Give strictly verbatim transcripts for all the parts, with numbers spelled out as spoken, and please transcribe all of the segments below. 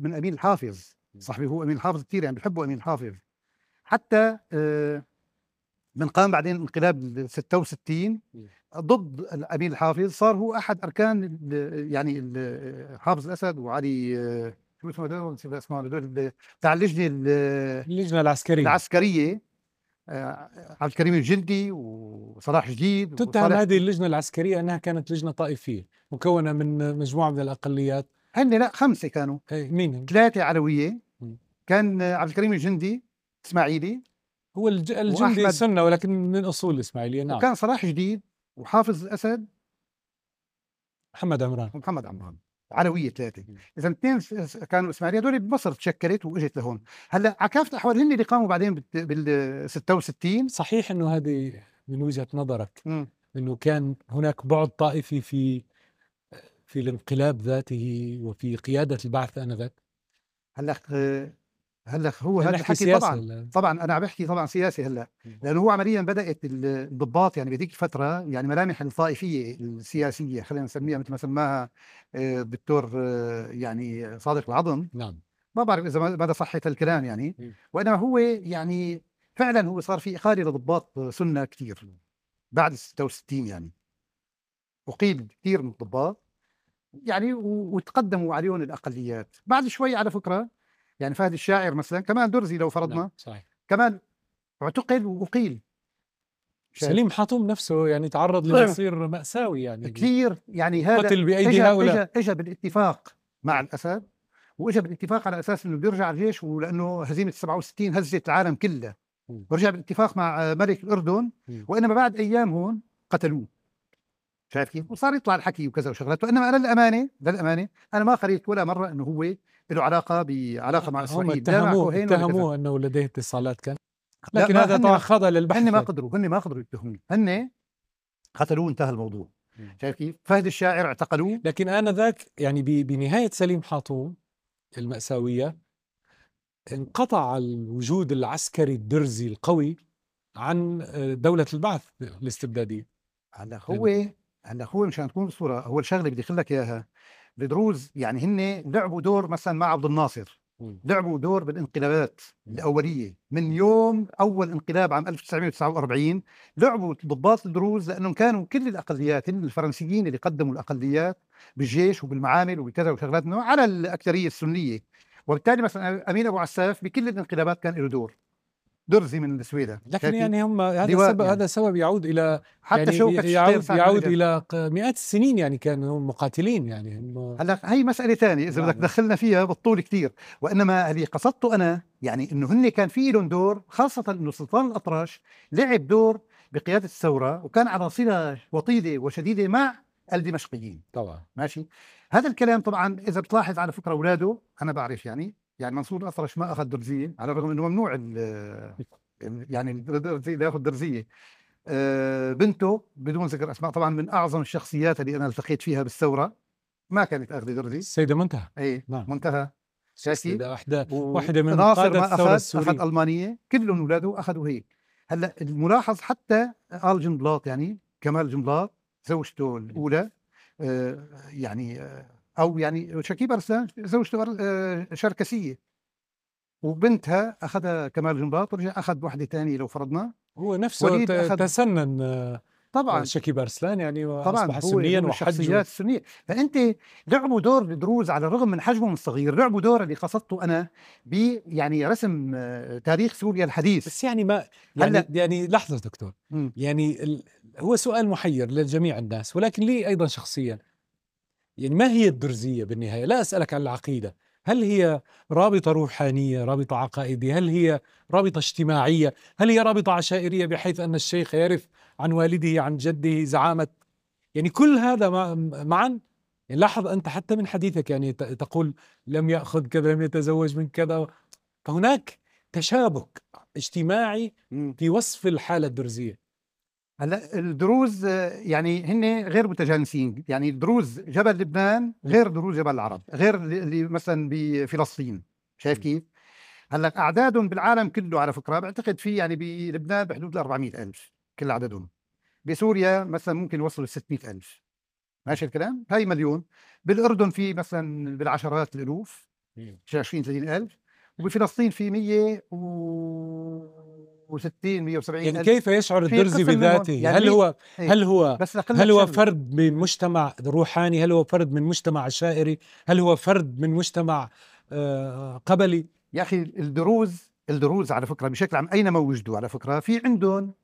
قريب من امين الحافظ، صاحبي هو امين الحافظ كثير يعني بحبه امين الحافظ. حتى آه من قام بعدين انقلاب ستة وستين ضد الامين الحافظ، صار هو احد اركان ال يعني ال حافظ الاسد وعلي آه شو اسمه هذول، نسيت اسمه هذول بتاع اللجنه اللجنه العسكريه العسكريه آه عبد الكريم الجندي وصلاح جديد تتهم وصالح. هذه اللجنه العسكريه انها كانت لجنه طائفيه مكونه من مجموعه من الاقليات. هن لا خمسه كانوا. ايه مين؟ ثلاثه علويه، كان عبد الكريم الجندي اسماعيلي، هو الج... الجندي واحمد سنه ولكن من اصول اسماعيليه. نعم. وكان صلاح جديد وحافظ الاسد محمد عمران ومحمد عمران، علويه ثلاثه. اذا اثنين كانوا اسماعيليه، هذول بمصر تشكلت واجت لهون. هلا على كافه الاحوال هن اللي قاموا بعدين بال ستة وستين. صحيح انه هذه من وجهه نظرك م. انه كان هناك بعد طائفي في في الانقلاب ذاته وفي قياده البعث انذاك. هلا هلا هو هذا الحكي طبعا هلا. طبعا انا عم بحكي طبعا سياسي هلا، لانه هو عمليا بدات الضباط يعني بهذيك الفتره يعني ملامح الطائفيه السياسيه خلينا نسميها مثل ما سماها الدكتور يعني صادق العظم. نعم. ما بعرف اذا مدى صحه الكلام يعني، وانما هو يعني فعلا هو صار في اقاله لضباط سنه كثير بعد ستة وستين يعني، اقيل كثير من الضباط يعني وتقدموا عليهم الاقليات. بعد شوي على فكره يعني فهد الشاعر مثلا كمان درزي لو فرضنا. نعم صحيح. كمان اعتقل واقيل. سليم حاتم نفسه يعني تعرض لمصير مأساوي يعني كثير يعني، هذا قتل بأيدي هؤلاء. اجى اجى بالاتفاق مع الاسد، واجى بالاتفاق على اساس انه بيرجع الجيش، ولانه هزيمه سبعة وستين هزت العالم كله، ورجع بالاتفاق مع ملك الاردن، وانما بعد ايام هون قتلوه. شايف كيف؟ وصار يطلع الحكي وكذا وشغلات. وانما انا للامانه للامانه انا ما قريت ولا مره انه هو له علاقه بعلاقه مع اسرائيل. هم اتهموه اتهموه انه لديه اتصالات كان، لكن هذا طبعا خاضع للبحث. هن ما قدروا هن ما قدروا يتهموه، هن قتلوه انتهى الموضوع. شايف كيف؟ فهد الشاعر اعتقلوه. لكن آنذاك يعني بنهاية سليم حاطوم المأساوية انقطع الوجود العسكري الدرزي القوي عن دولة البعث الاستبدادية. هلا هو هلا هو مشان تكون الصورة، هو الشغله بدي اقول لك اياها. الدروز يعني هن لعبوا دور مثلا مع عبد الناصر، لعبوا دور بالانقلابات الأولية من يوم أول انقلاب عام ألف وتسعمئة وتسعة وأربعين. لعبوا ضباط الدروز لأنهم كانوا كل الأقليات، هن الفرنسيين اللي قدموا الأقليات بالجيش وبالمعامل وبكذا وشغلات على الأكثرية السنية. وبالتالي مثلا أمين أبو عساف بكل الانقلابات كان له دور، درزي من السويدة. لكن يعني هم هذا سبب يعني. هذا سبب يعود الى حتى يعني شوكة يعود, يعود الى مئات السنين يعني كانوا مقاتلين يعني هم. هلا هي مسألة ثانية إذا بدك دخلنا فيها بالطول كثير، وإنما اللي قصدته أنا يعني إنه هن كان في لهم دور، خاصة إنه سلطان الأطرش لعب دور بقيادة الثورة، وكان على صلة وطيدة وشديدة مع الدمشقيين. طبعا ماشي. هذا الكلام طبعا إذا بتلاحظ على فكرة أولاده أنا بعرف يعني يعني منصور الأطرش ما أخذ درزية، على الرغم إنه ممنوع يعني الدرزية ياخذ درزية. أه بنته بدون ذكر أسماء طبعا من أعظم الشخصيات اللي أنا التقيت فيها بالثورة، ما كانت اخذ درزي. السيده منتهى. اي نعم. منتهى شاكي واحده واحده من قاده ما الثوره السوريه. اخذ المانيه، كلهم اولاده اخذوا هيك. هلا الملاحظ حتى آل جنبلاط يعني كمال جنبلاط زوجته الاولى آه يعني آه او يعني شكيب ارسلان زوجته آه شركسيه، وبنتها اخذها كمال جنبلاط ورجع اخذ وحده ثانيه لو فرضنا. هو نفسه تسنن طبعا شكيب ارسلان يعني واصبح سنيا وحج سنية. فانت لعبوا دور الدروز على الرغم من حجمهم الصغير، لعبوا دور اللي قصدته انا ب يعني رسم تاريخ سوريا الحديث. بس يعني ما يعني هل... يعني لحظه دكتور م. يعني ال... هو سؤال محير لجميع الناس ولكن لي ايضا شخصيا. يعني ما هي الدرزيه بالنهايه؟ لا اسالك عن العقيده، هل هي رابطة روحانية، رابطة عقائدية، هل هي رابطة اجتماعية، هل هي رابطة عشائرية بحيث أن الشيخ يعرف عن والده عن جده زعامة، يعني كل هذا معا. يعني لاحظ أنت حتى من حديثك يعني تقول لم يأخذ كذا لم يتزوج من كذا، فهناك تشابك اجتماعي في وصف الحالة الدرزية. هلا الدروز يعني هن غير متجانسين، يعني دروز جبل لبنان غير دروز جبل العرب، غير اللي مثلا بفلسطين. شايف كيف؟ هلا اعدادهم بالعالم كله على فكره بعتقد في يعني بلبنان بحدود ال أربعمئة ألف كل عددهم، بسوريا مثلا ممكن يوصلوا ل ستمئة ألف. ماشي الكلام؟ هاي مليون. بالاردن في مثلا بالعشرات الالوف، شي عشرين ثلاثين ألف، وبفلسطين في مية وستين مية وسبعين يعني ألف. كيف يشعر الدرزي بذاته؟ يعني هل هو ايه؟ هل هو بس هل هو شغل. فرد من مجتمع روحاني؟ هل هو فرد من مجتمع عشائري؟ هل هو فرد من مجتمع آه قبلي؟ يا أخي الدروز الدروز على فكرة بشكل عام أينما وجدوا على فكرة في عندهم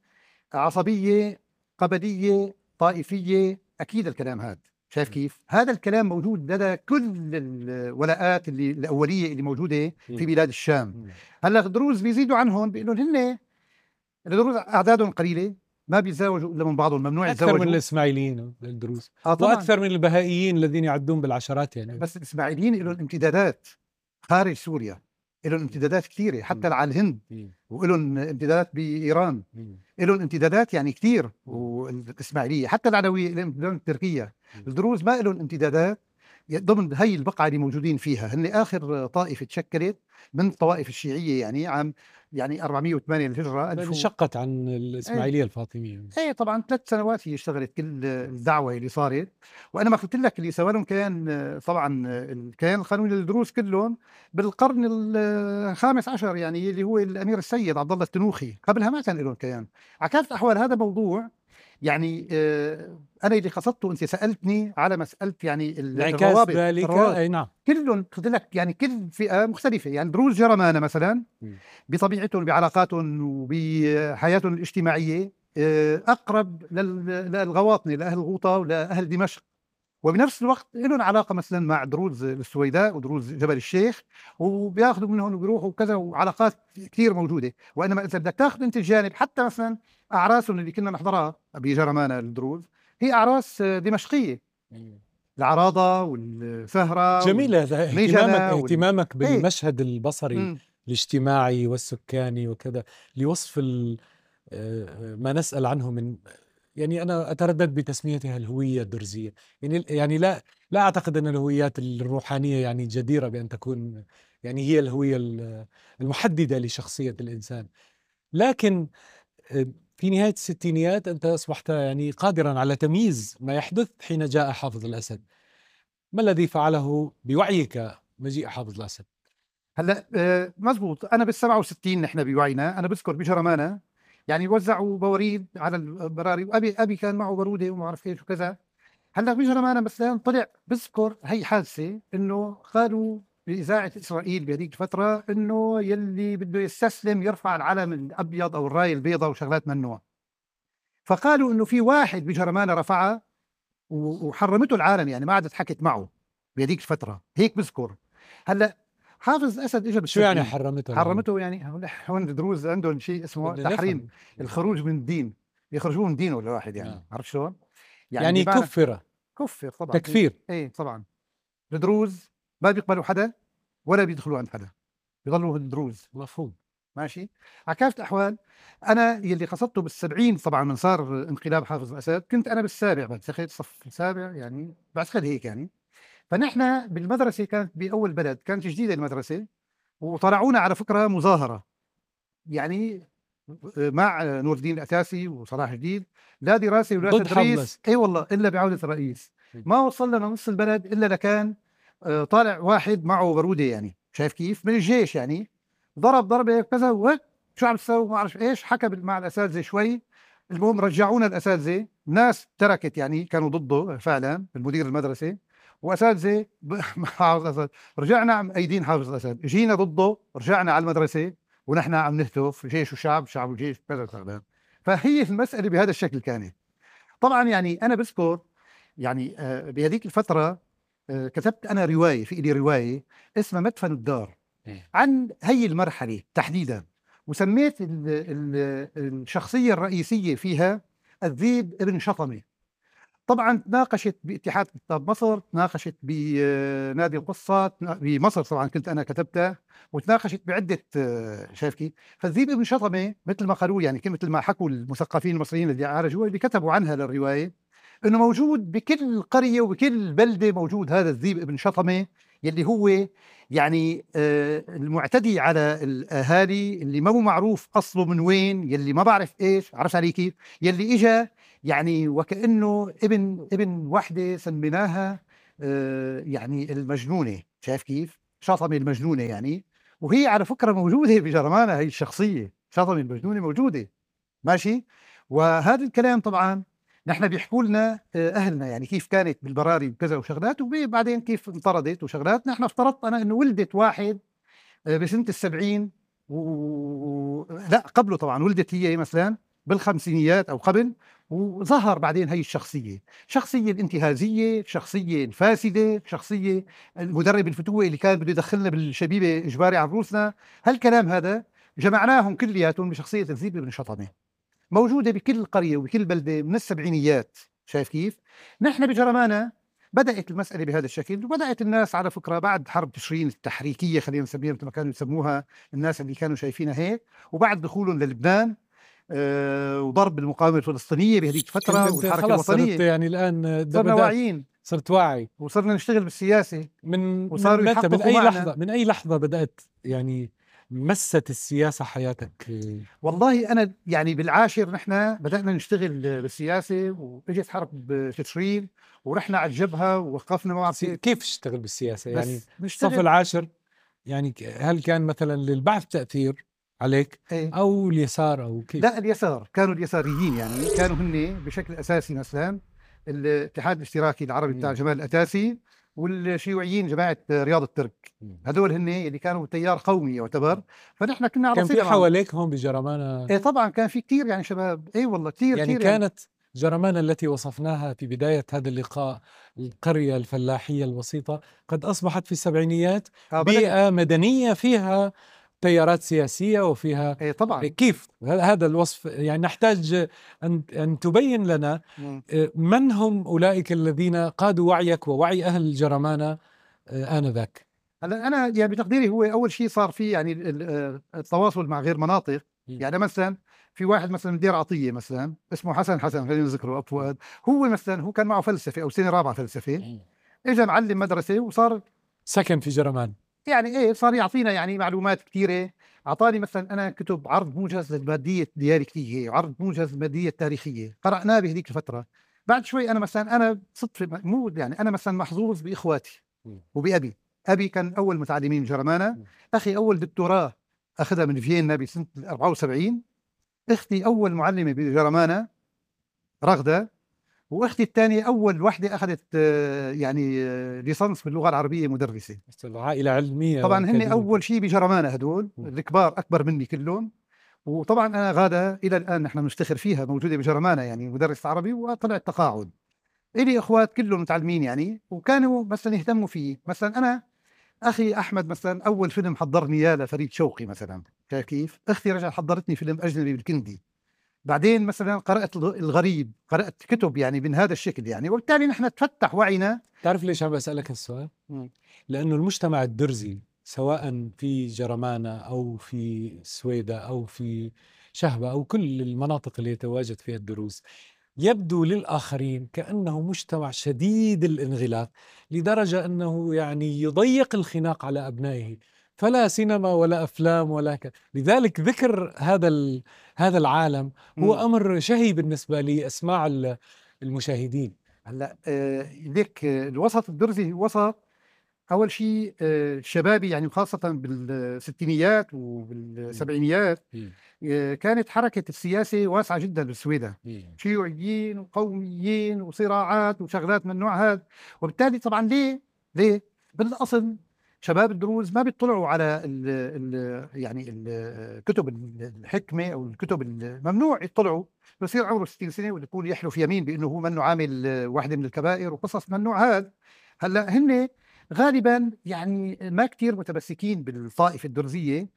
عصبية قبلية طائفية، أكيد الكلام هذا. شايف كيف؟ هذا الكلام موجود لدى كل الولاءات اللي الأولية اللي موجودة في بلاد الشام. هلا الدروز بيزيدوا عنهم بيقولوا هن الدروز أعدادهم قليلة، ما بيتزاوجوا إلا من بعضهم، ممنوع أكثر يتزوجوا. من الإسماعيليين الدروز آه وأكثر من البهائيين الذين يعدون بالعشرات يعني. بس الإسماعيليين لهم امتدادات خارج سوريا، لهم امتدادات كثيرة حتى على الهند، ولهم امتدادات بإيران، لهم امتدادات يعني كثير. والإسماعيلية حتى العلوية لهم تركيا. الدروز ما لهم امتدادات ضمن هي البقعة اللي موجودين فيها. هن آخر طائفة تشكلت من الطوائف الشيعية يعني عام يعني أربعمية وثمانية للهجرة. انشقت عن الإسماعيلية الفاطمية. ايه طبعا ثلاث سنوات هي اشتغلت كل الدعوة اللي صارت. وانا ما قلت لك اللي سوى لهم كان طبعا الكيان القانوني للدروز كلهم بالقرن الخامس عشر، يعني اللي هو الامير السيد عبد الله التنوخي. قبلها ما كان لهم كيان. على كافة الاحوال هذا موضوع يعني آه انا اللي قصدته، انت سالتني على مساله يعني انعكاس ذلك. اي نعم، كلهم قلت لك يعني كل فئه مختلفه. يعني دروز جرمانه مثلا بطبيعتهم بعلاقاتهم وبحياتهم الاجتماعيه اقرب للغواطني، لاهل الغوطه ولاهل دمشق. وبنفس الوقت لهم علاقه مثلا مع دروز السويداء ودروز جبل الشيخ، وبياخذوا منهم وبيروحوا وكذا، وعلاقات كثير موجوده. وانما اذا بدك تاخذ انت الجانب، حتى مثلا اعراسهم اللي كنا نحضرها بجرمانه الدروز هي اعراس دمشقيه، العراضه والسهره. جميل هذا اهتمامك اهتمامك وال... بالمشهد البصري م. الاجتماعي والسكاني وكذا لوصف ما نسأل عنه من، يعني أنا أتردد بتسميتها الهوية الدرزية. يعني يعني لا لا أعتقد أن الهويات الروحانية يعني جديرة بأن تكون يعني هي الهوية المحددة لشخصية الإنسان. لكن في نهاية الستينيات أنت أصبحت يعني قادرا على تمييز ما يحدث حين جاء حافظ الأسد. ما الذي فعله بوعيك مجيء حافظ الأسد؟ هلا آه مزبوط. أنا بالسبعة وستين نحن بوعينا. أنا بذكر بجرمانة يعني وزعوا بوريد على البراري، وأبي أبي كان معه برودة وما أعرف إيش وكذا. هلا بجرمانة مثلا طلع بذكر هي حادثة إنه قالوا بإذاعة إسرائيل بهذيك الفترة إنه يلي بده يستسلم يرفع العلم الأبيض أو الراية البيضاء وشغلات من النوع. فقالوا إنه في واحد بجرمانة رفعها وحرمته العالم، يعني ما عادت حكت معه بهذيك الفترة. هيك بذكر. هلا حافظ الأسد اجى شو يعني حرمته؟ حرمته يعني هون الدروز عندهم شيء اسمه تحريم الخروج من الدين، يخرجوه من دينه الواحد يعني آه. عرفت شلون؟ يعني, يعني كفر كفر طبعا، تكفير. ايه طبعا. الدروز ما بيقبلوا حدا ولا بيدخلوا عند حدا، بيضلوا الدروز. مفهوم. ماشي. على كافة الأحوال أنا يلي قصدته بالسبعين طبعا من صار انقلاب حافظ الأسد، كنت أنا بالسابع، بعتقد صف السابع يعني، بعتقد هيك يعني. فنحن بالمدرسة كانت بأول بلد، كانت جديدة المدرسة، وطلعونا على فكرة مظاهرة يعني مع نور الدين الأساسي وصلاح جديد، لا دراسة ولا تدريس. اي والله الا بعودة الرئيس. ما وصلنا نص البلد الا لكان طالع واحد معه برودة، يعني شايف كيف، من الجيش يعني، ضرب ضربة كذا وشو عم تسوي ما اعرف ايش، حكى مع الأساتذة شوي. المهم رجعونا الأساتذة، ناس تركت يعني كانوا ضده فعلا المدير المدرسة، وأساتذة حافظ الأسد رجعنا مأيدين حافظ الأسد، جينا ضده رجعنا على المدرسة ونحن عم نهتف جيش وشعب، شعب وجيش كذا كذا. فهي المسألة بهذا الشكل كانت. طبعا يعني أنا بذكر يعني بهذيك الفترة كتبت أنا رواية، في إلي رواية اسمها مدفن الدار عن هي المرحلة تحديدا، وسميت ال ال الشخصية الرئيسية فيها الذيب ابن شطمة. طبعا تناقشت باتحاد كتاب مصر، تناقشت بنادي القصة بمصر، طبعا كنت أنا كتبتها، وتناقشت بعدة شايف كيف. فالذيب ابن شطمة مثل ما قالوا يعني مثل ما حكوا المثقفين المصريين اللي عالجوها اللي كتبوا عنها للرواية، إنه موجود بكل قرية وبكل بلدة، موجود هذا الذيب ابن شطمة يلي هو يعني المعتدي على الأهالي، اللي ما هو معروف أصله من وين، يلي ما بعرف إيش، عرفت علي كيف، يلي إجا يعني وكأنه ابن ابن وحدة سميناها يعني المجنونة، شايف كيف. شاطمة المجنونة يعني، وهي على فكرة موجودة بجرمانة، هي الشخصية شاطمة المجنونة موجودة ماشي. وهذا الكلام طبعا نحن بيحكوا لنا أهلنا يعني كيف كانت بالبراري وكذا وشغلات، وبعدين كيف انطردت وشغلات. نحن افترضت أنا إنه ولدت واحد بسنة السبعين و... لا قبله طبعا، ولدت هي مثلا بالخمسينيات أو قبل، وظهر بعدين هي الشخصية، شخصية الانتهازية، شخصية الفاسدة، شخصية المدرب الفتوة اللي كان بده يدخلنا بالشبيبة إجباري على روسنا. هالكلام هذا جمعناهم كلياتهم بشخصية الذئب بن شطمة، موجودة بكل قرية وبكل بلدة من السبعينيات. شايف كيف؟ نحن بجرمانة بدأت المسألة بهذا الشكل، وبدأت الناس على فكرة بعد حرب تشرين التحريكية خلينا نسميها مثل ما كانوا يسموها الناس اللي كانوا شايفينها هيك، وبعد دخولهم للبنان آه وضرب المقاومة الفلسطينية بهذيك الفترة والحركة خلاص الوطنية، صرت يعني الآن صرنا واعيين، صرت واعي وصرنا نشتغل بالسياسة. من وصاروا من, متى؟ من أي معنا. لحظة من أي لحظة بدأت يعني مست السياسة حياتك؟ والله أنا يعني بالعاشر نحن بدأنا نشتغل بالسياسة، وإجت حرب تشرين ورحنا على الجبهة ووقفنا مع كيف اشتغل بالسياسة يعني نشتغل. صف العاشر يعني هل كان مثلا للبعث تأثير عليك ايه؟ أو اليسار أو كيف؟ لا اليسار، كانوا اليساريين يعني كانوا هن بشكل أساسي مثلا الاتحاد الاشتراكي العربي بتاع جمال الأتاسي، والشيوعيين جماعة رياض الترك، هدول هن اللي كانوا تيار قومي يعتبر. فنحن كنا على كان في حواليك هون بجرمانة؟ ايه طبعا كان في كتير يعني شباب، ايه والله كتير يعني كتير كانت يعني جرمانة التي وصفناها في بداية هذا اللقاء القرية الفلاحية البسيطة قد أصبحت في السبعينيات آه بيئة مدنية فيها تيارات سياسية وفيها ايه طبعا. كيف هذا الوصف؟ يعني نحتاج أن أن تبين لنا من هم أولئك الذين قادوا وعيك ووعي أهل جرمانة آنذاك. هلا أنا يعني بتقديري هو أول شيء صار فيه يعني التواصل مع غير مناطق. يعني مثلا في واحد مثلا من دير عطية مثلا اسمه حسن حسن خلينا نذكره أبو فؤاد، هو مثلا هو كان معه فلسفة أو سنة رابعة فلسفة، إجا معلم مدرسة وصار سكن في جرمان، يعني إيه صار يعطينا يعني معلومات كثيرة. أعطاني مثلا أنا كتب عرض موجز للمادية الديالكتية وعرض موجز للمادية التاريخية، قرأناه بهذيك الفترة. بعد شوي أنا مثلا أنا صدفة مو يعني أنا مثلا محظوظ بإخواتي وبأبي. أبي كان أول متعلمين جرمانة، أخي أول دكتوراه أخذها من فيينا بسنة أربعة وسبعين، أختي أول معلمة بجرمانة رغدة، واختي الثانيه اول وحده اخذت يعني ليسانس باللغه العربيه مدرسه. عائله علميه طبعا هن اول شيء بجرمانه، هدول الكبار اكبر مني كلهم. وطبعا انا غاده الى الان نحن نفتخر فيها موجوده بجرمانه يعني مدرس عربي، وطلعت تقاعد. الي اخوات كلهم متعلمين يعني، وكانوا مثلا يهتموا فيه. مثلا انا اخي احمد مثلا اول فيلم حضرني اياه لفريد شوقي مثلا، شايف كيف؟ اختي رجعت حضرتني فيلم اجنبي بالكندي. بعدين مثلا قرأت الغريب، قرأت كتب يعني من هذا الشكل يعني، وبالتالي نحن تفتح وعينا. تعرف ليش عم بسألك هالسؤال؟ لأنه المجتمع الدرزي سواء في جرمانة أو في سويدة أو في شهبة أو كل المناطق اللي يتواجد فيها الدروز يبدو للآخرين كأنه مجتمع شديد الانغلاق، لدرجة أنه يعني يضيق الخناق على أبنائه، فلا سينما ولا أفلام ولا ك... لذلك ذكر هذا هذا العالم هو م. أمر شهي بالنسبة لأسماع المشاهدين. هلا آه ليك آه الوسط الدرزي وسط أول شيء آه شبابي يعني، خاصة بالستينيات وبالسبعينيات آه كانت حركة السياسة واسعة جدا بالسويدة، شيوعيين وقوميين وصراعات وشغلات من النوع هذا. وبالتالي طبعا ليه ليه بالأصل شباب الدروز ما بيطلعوا على ال ال يعني الكتب الحكمة أو الكتب الممنوع يطلعوا، بصير عمره ستين سنة ويكون يحلف يمين بأنه هو منه عامل واحدة من الكبائر وقصص من النوع هذا. هلا هن غالبا يعني ما كتير متمسكين بالطائفة الدرزية.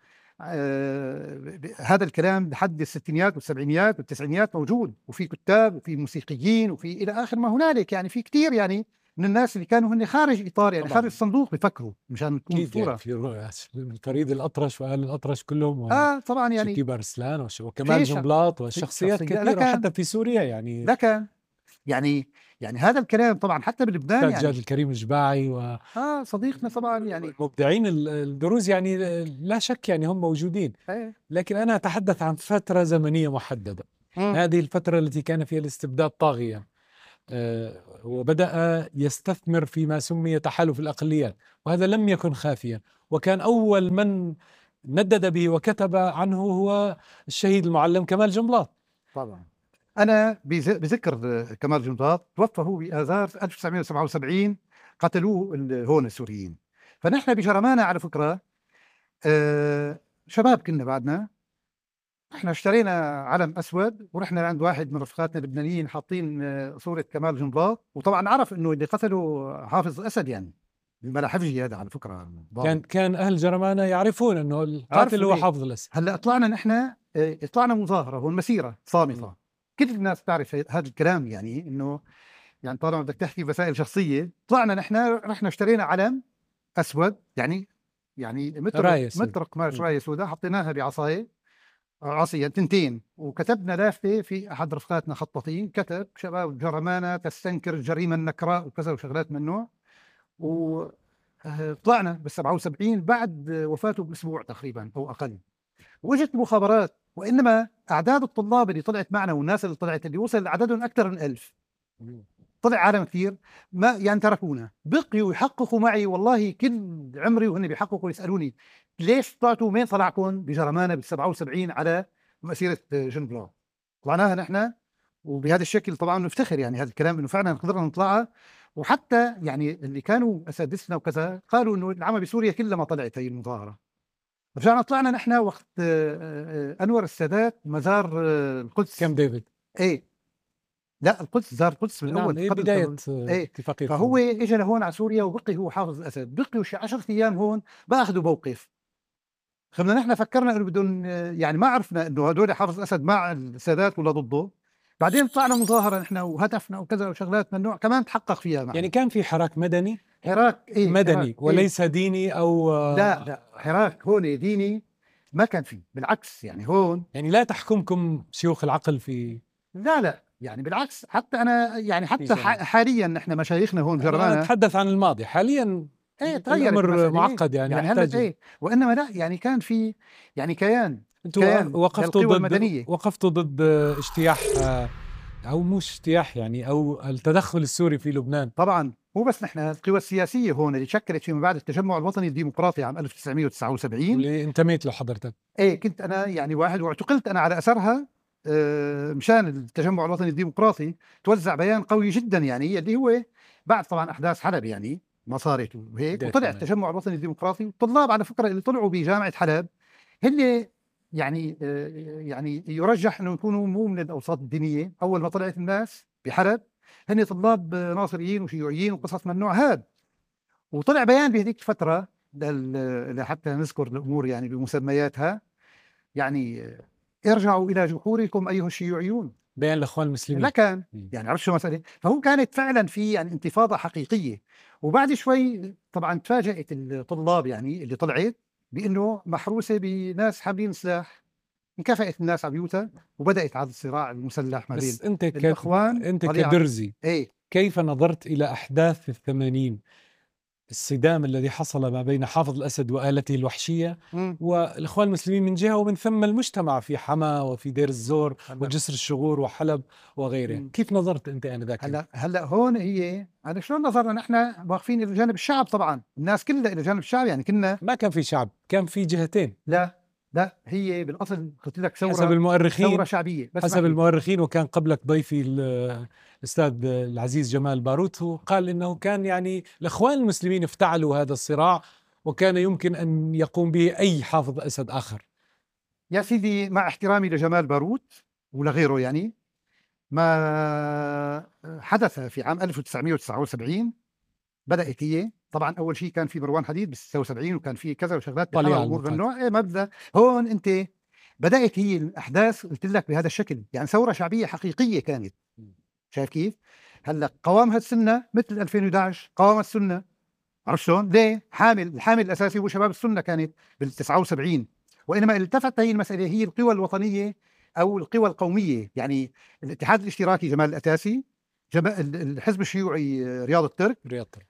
آه هذا الكلام لحد الستينيات والسبعينيات والتسعينيات موجود، وفي كتاب وفي موسيقيين وفي إلى آخر ما هنالك. يعني في كتير يعني من الناس اللي كانوا هن خارج إطار يعني طبعاً. خارج الصندوق بفكروا مشان تكون الصورة يعني في فريد الأطرش وآل الأطرش كلهم آه طبعا يعني شكيب أرسلان وكمال جنبلاط وشخصيات كثيرة حتى في سوريا يعني لكن يعني يعني هذا الكلام طبعا حتى بلبنان يعني جاد الكريم الجباعي و اه صديقنا طبعا يعني مبدعين الدروز يعني لا شك يعني هم موجودين. أيه. لكن أنا أتحدث عن فترة زمنية محددة. م. هذه الفترة التي كان فيها الاستبداد طاغيا، وبدأ يستثمر فيما سمي تحالف الأقليات، وهذا لم يكن خافيا، وكان أول من ندد به وكتب عنه هو الشهيد المعلم كمال جنبلاط. طبعا أنا بذكر كمال جنبلاط، توفى هو بآذار ألف وتسعمائة وسبعة وسبعين، قتلوه هون السوريين. فنحن بجرمانة على فكرة آه شباب كنا بعدنا، احنا اشترينا علم اسود ورحنا عند واحد من رفقاتنا اللبنانيين حاطين صوره كمال جنبلاط، وطبعا عرف انه اللي قتله حافظ اسد، يعني الملاحفجي هذا على فكره. كان كان اهل جرمانه يعرفون انه القاتل هو حافظ الاسد. هلا طلعنا نحن طلعنا مظاهره هون، مسيره صامته، م. كل الناس تعرف هذا الكلام، يعني انه يعني طالما بدك تحكي مسائل شخصيه، طلعنا نحن رحنا اشترينا علم اسود، يعني يعني متر متر قماش رايه سوداء، حطيناها بعصايه عصية تنتين، وكتبنا لافتة في أحد رفقاتنا خطاطين، كتب شباب جرمانة تستنكر الجريمة النكراء وكذا وشغلات من النوع. وطلعنا بالسبعة وسبعين بعد وفاته بأسبوع تقريبا أو أقل، وجت المخابرات، وإنما أعداد الطلاب اللي طلعت معنا والناس اللي طلعت اللي وصل عددهم أكثر من ألف، طلع عالم كثير، ما يعني تركونا، بقيوا يحققوا معي والله كل عمري وهن بيحققوا يسألوني ليش طلعتوا، مين طلعكم بجرمانة بالسبعة وسبعين على مسيرة جنبلاط؟ طلعناها نحن، وبهذا الشكل طبعا نفتخر يعني هذا الكلام انه فعلا قدرنا نطلعها. وحتى يعني اللي كانوا اساتذتنا وكذا قالوا انه العمى بسوريا كلها ما طلعت هي المظاهرة. رجعنا طلعنا نحن وقت انور السادات مزار القدس كامب ديفيد، ايه لا القدس، زار القدس من نعم اول قبل بدايه اتفاقيه. فهو اجى لهون على سوريا وبقي هو حافظ الاسد، بقيوا شي عشرة ايام هون باخذوا موقف. خلينا نحن فكرنا انه بدهم، يعني ما عرفنا انه هدول حافظ الاسد مع السادات ولا ضده. بعدين طلعنا مظاهره نحن وهتفنا وكذا وشغلات من النوع كمان تحقق فيها معنا. يعني كان في حراك مدني، حراك إيه مدني حراك وليس إيه؟ ديني او لا لا حراك هون ديني ما كان فيه، بالعكس يعني هون يعني لا تحكمكم شيوخ العقل في، لا لا يعني بالعكس، حتى انا يعني حتى حاليا نحن مشايخنا هون جرمانة، انا اتحدث عن الماضي، حاليا ايه تغير الامر معقد يعني, يعني يحتاج ايه، وانما لا يعني كان في يعني كيان، انتوا وقفتوا ضد المدنية. وقفتوا ضد اجتياح او مش اجتياح يعني او التدخل السوري في لبنان. طبعا مو بس نحن، القوى السياسيه هون اللي شكلت فيما بعد التجمع الوطني الديمقراطي عام ألف وتسعمائة وتسعة وسبعين واللي انتميت له حضرتك. ايه كنت انا يعني واحد، واعتقلت انا على اثرها آه مشان التجمع الوطني الديمقراطي. توزع بيان قوي جدا يعني اللي هو بعد طبعا احداث حلب يعني ما صارت وهيك، وطلع التجمع الوطني الديمقراطي. والطلاب على فكره اللي طلعوا بجامعه حلب هن يعني آه يعني يرجح انه يكونوا مو من الاوساط الدينيه. اول ما طلعت الناس بحلب هن طلاب ناصريين وشيوعيين وقصص من النوع هذا. وطلع بيان بهذيك الفتره لحتى نذكر الامور يعني بمسمياتها، يعني ارجعوا الى جحوركم ايها الشيوعيون، بيان الاخوان المسلمين. لا كان يعني عرفت شو مسألة. فهو كانت فعلا في يعني انتفاضه حقيقيه. وبعد شوي طبعا تفاجأت الطلاب يعني اللي طلعت بانه محروسه بناس حاملين سلاح، انكفأت الناس على بيوتها وبدأت عاد الصراع المسلح ما بين بس انت الاخوان. انت كدرزي ايه كيف نظرت الى احداث الثمانين، الصدام الذي حصل ما بين حافظ الأسد وآلته الوحشية م. والإخوان المسلمين من جهة، ومن ثم المجتمع في حما وفي دير الزور وجسر الشغور وحلب وغيره. م. كيف نظرت أنت آنذاك؟ هلا هلا هون هي أنا شلون نظرنا نحن واقفين إلى جانب الشعب، طبعا الناس كلها إلى جانب الشعب، يعني كنا ما كان في شعب، كان في جهتين. لا لا هي بالأصل قلت لك ثورة، حسب المؤرخين، ثورة شعبية بس حسب المؤرخين. وكان قبلك ضيفي الأستاذ العزيز جمال باروت قال إنه كان يعني الإخوان المسلمين افتعلوا هذا الصراع وكان يمكن أن يقوم به أي حافظ أسد آخر. يا سيدي مع احترامي لجمال باروت ولغيره، يعني ما حدث في عام ألف وتسعمائة وتسعة وسبعين بدأت هي طبعا أول شيء كان في مروان حديد بال ستة وسبعين وكان في كذا وشغلات امور من النوع. إيه مبدأ هون أنت بدأت هي الأحداث قلت لك بهذا الشكل، يعني ثورة شعبية حقيقية كانت. شايف كيف؟ هلا قوامها السنة مثل ألفين وإحدى عشر قوام السنة، عرفت شلون؟ ليه؟ حامل الحامل الأساسي هو شباب السنة كانت بال تسعة وسبعين. وإنما التفت هي المسألة هي القوى الوطنية أو القوى القومية، يعني الاتحاد الاشتراكي جمال الأتاسي، الحزب الشيوعي رياض الترك، رياض الترك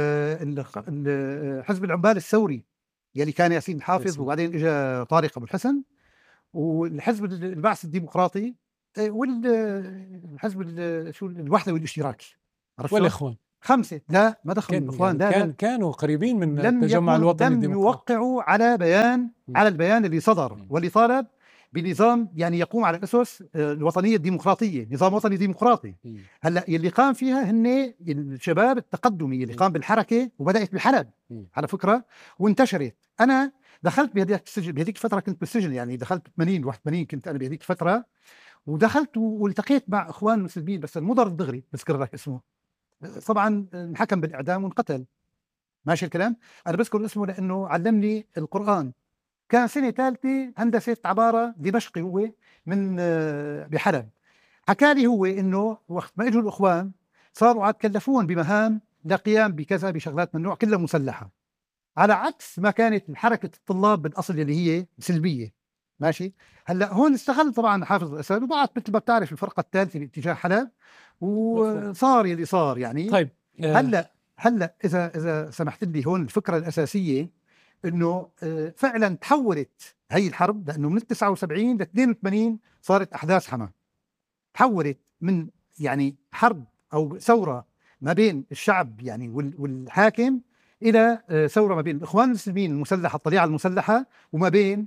آه حزب العمال الثوري يلي كان ياسين حافظ وبعدين اجى طارق ابو الحسن، والحزب البعث الديمقراطي والحزب شو الوحدة والاشتراكي والإخوان خمسة. لا ما دخلوا كان الإخوان، يعني لا كان لا كانوا قريبين من لم التجمع الوطني لم الديمقراطي. يوقعوا على بيان م. على البيان اللي صدر م. واللي طالب بنظام يعني يقوم على الأسس الوطنية الديمقراطية، نظام وطني ديمقراطي. م. هلا اللي قام فيها هن الشباب التقدمي اللي قام بالحركة وبدأت بحلب م. على فكرة وانتشرت. أنا دخلت بهذيك السجن، بهذيك الفترة كنت بالسجن، يعني دخلت ثمانين واحد وثمانين كنت أنا بهذيك الفترة، ودخلت والتقيت مع إخوان مسلمين بس المضر الدغري بذكر لك اسمه، طبعا انحكم بالإعدام وانقتل. ماشي الكلام. أنا بذكر اسمه لأنه علمني القرآن، كان سنة ثالثة هندسة عبارة، دمشقي هو من بحلب. حكى لي هو إنه وقت ما إجوا الإخوان صاروا عاد كلفون بمهام لقيام بكذا بشغلات من نوع كلها مسلحة، على عكس ما كانت حركة الطلاب بالأصل اللي هي سلبية. ماشي. هلا هون استغل طبعا حافظ الأسد وبعت مثل ما بتعرف الفرقة الثالثة باتجاه حلب وصار يلي صار يعني. طيب هلا هلا إذا إذا سمحت لي، هون الفكرة الأساسية إنه فعلا تحولت هي الحرب، لأنه من تسعة وسبعين ل اثنين وثمانين صارت أحداث حما، تحولت من يعني حرب أو ثورة ما بين الشعب يعني والحاكم إلى ثورة ما بين الإخوان المسلمين المسلحة الطليعة المسلحة وما بين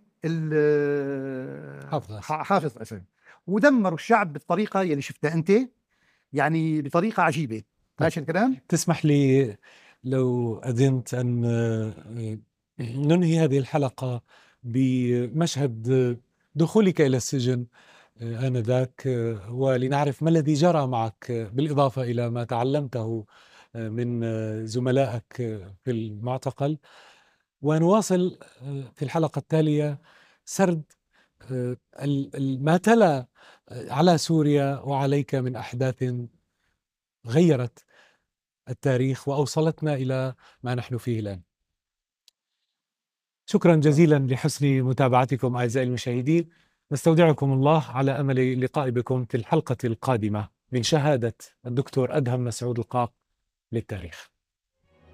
حافظ أسد، ودمروا الشعب بالطريقة اللي شفتها أنت، يعني بطريقة عجيبة. ماشي الكلام. تسمح لي لو أذنت أن ننهي هذه الحلقة بمشهد دخولك إلى السجن آنذاك، ولنعرف ما الذي جرى معك بالإضافة إلى ما تعلمته من زملائك في المعتقل، ونواصل في الحلقة التالية سرد ما تلا على سوريا وعليك من أحداث غيرت التاريخ وأوصلتنا إلى ما نحن فيه الآن. شكرا جزيلا لحسن متابعتكم أعزائي المشاهدين، نستودعكم الله على أمل اللقاء بكم في الحلقة القادمة من شهادة الدكتور أدهم مسعود القاق للتاريخ.